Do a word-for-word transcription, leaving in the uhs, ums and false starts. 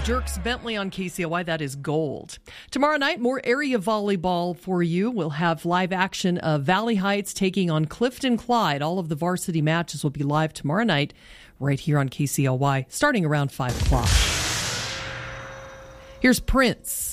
Dirks Bentley on K C O Y. That is gold. Tomorrow night, more area volleyball for you. We'll have live action of Valley Heights taking on Clifton Clyde. All of the varsity matches will be live tomorrow night right here on K C O Y, starting around five o'clock. Here's Prince.